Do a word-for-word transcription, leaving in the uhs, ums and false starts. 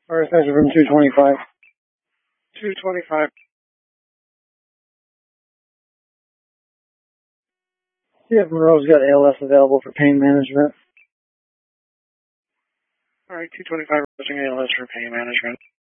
Alright, that's room two twenty-five. two twenty-five. See if Monroe's got A L S available for pain management. Alright, two twenty-five, requesting A L S for pain management.